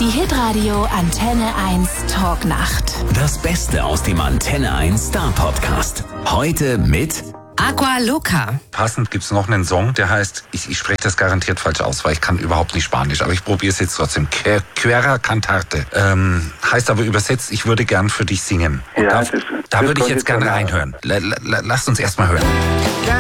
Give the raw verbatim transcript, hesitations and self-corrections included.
Die Hitradio Antenne eins Talknacht. Das Beste aus dem Antenne eins Star Podcast. Heute mit Agua Loca. Passend gibt's noch einen Song, der heißt, ich, ich spreche das garantiert falsch aus, weil ich kann überhaupt nicht Spanisch, aber ich probiere es jetzt trotzdem. Quera Cantarte. Ähm, heißt aber übersetzt, ich würde gern für dich singen. Ja, da das, da das würde ich jetzt gerne reinhören. L- l- lasst uns erst mal hören.